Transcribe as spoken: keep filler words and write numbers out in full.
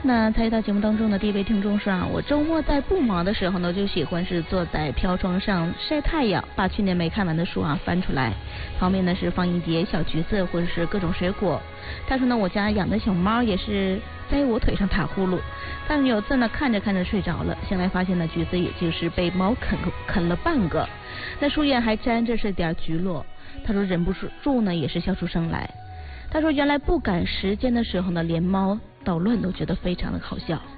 那参与到节目当中的第一位听众说啊，我周末在不忙的时候呢，就喜欢是坐在飘窗上晒太阳，把去年没看完的书啊翻出来，旁边呢是放一碟小橘子或者是各种水果。他说呢，我家养的小猫也是在我腿上打呼噜，但是有次呢看着看着睡着了，醒来发现呢橘子也就是被猫啃啃了半个，那树叶还沾着是点橘落。他说忍不住呢也是笑出声来。他说原来不赶时间的时候呢，连猫捣乱都觉得非常的好笑。